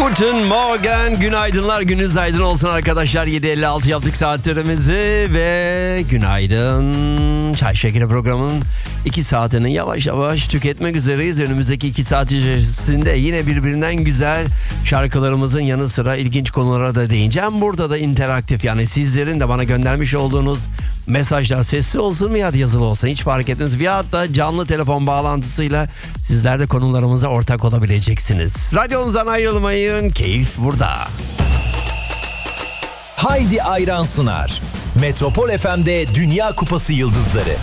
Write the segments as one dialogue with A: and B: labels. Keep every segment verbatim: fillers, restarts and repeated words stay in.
A: Guten Morgen, günaydınlar, gününüz aydın olsun arkadaşlar. yedi elli altı yaptık saatlerimizi ve günaydın. Çay Şekeri programının iki saatini yavaş yavaş tüketmek üzereyiz. Önümüzdeki iki saat içerisinde yine birbirinden güzel şarkılarımızın yanı sıra ilginç konulara da değineceğim. Burada da interaktif, yani sizlerin de bana göndermiş olduğunuz mesajlar sesli olsun veya yazılı olsun hiç fark etmez. Veyahut da canlı telefon bağlantısıyla sizler de konularımıza ortak olabileceksiniz. Radyonuzdan ayrılmayın, keyif burada.
B: Haydi Ayran sunar. Metropol F M'de Dünya Kupası Yıldızları.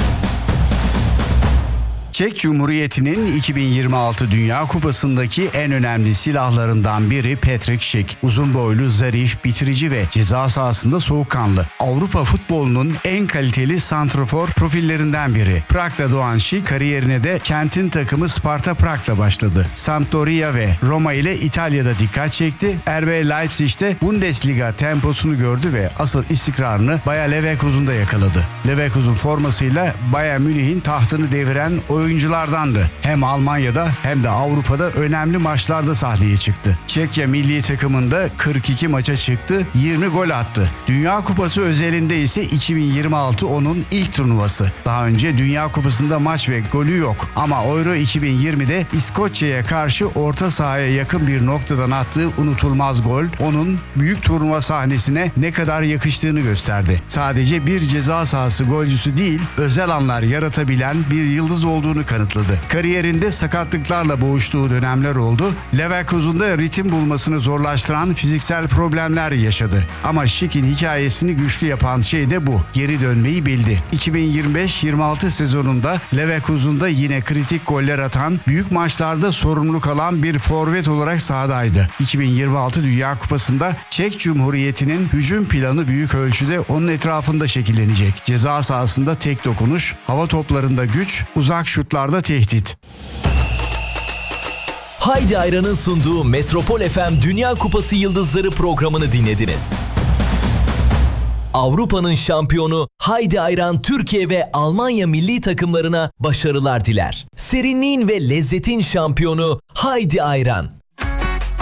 C: Çek Cumhuriyeti'nin iki bin yirmi altı Dünya Kupası'ndaki en önemli silahlarından biri Patrick Schick. Uzun boylu, zarif, bitirici ve ceza sahasında soğukkanlı. Avrupa futbolunun en kaliteli santrafor profillerinden biri. Prag'da doğan Schick kariyerine de kentin takımı Sparta Prag'la başladı. Sampdoria ve Roma ile İtalya'da dikkat çekti. R B Leipzig'te Bundesliga temposunu gördü ve asıl istikrarını Bayer Leverkusen'da yakaladı. Leverkusen formasıyla Bayern Münih'in tahtını deviren oyuncu oyunculardandı. Hem Almanya'da hem de Avrupa'da önemli maçlarda sahneye çıktı. Çekya milli takımında kırk iki maça çıktı, yirmi gol attı. Dünya Kupası özelinde ise iki bin yirmi altı onun ilk turnuvası. Daha önce Dünya Kupası'nda maç ve golü yok. Ama Euro iki bin yirmide İskoçya'ya karşı orta sahaya yakın bir noktadan attığı unutulmaz gol onun büyük turnuva sahnesine ne kadar yakıştığını gösterdi. Sadece bir ceza sahası golcüsü değil, özel anlar yaratabilen bir yıldız olduğunu kanıtladı. Kariyerinde sakatlıklarla boğuştuğu dönemler oldu. Leverkusen'da ritim bulmasını zorlaştıran fiziksel problemler yaşadı. Ama Schick'in hikayesini güçlü yapan şey de bu. Geri dönmeyi bildi. iki bin yirmi beş yirmi altı sezonunda Leverkusen'da yine kritik goller atan, büyük maçlarda sorumluluk alan bir forvet olarak sahadaydı. iki bin yirmi altı Dünya Kupası'nda Çek Cumhuriyeti'nin hücum planı büyük ölçüde onun etrafında şekillenecek. Ceza sahasında tek dokunuş, hava toplarında güç, uzak şutlarda tehdit.
B: Haydi Ayran'ın sunduğu Metropol F M Dünya Kupası Yıldızları programını dinlediniz. Avrupa'nın şampiyonu Haydi Ayran Türkiye ve Almanya milli takımlarına başarılar diler. Serinliğin ve lezzetin şampiyonu Haydi Ayran.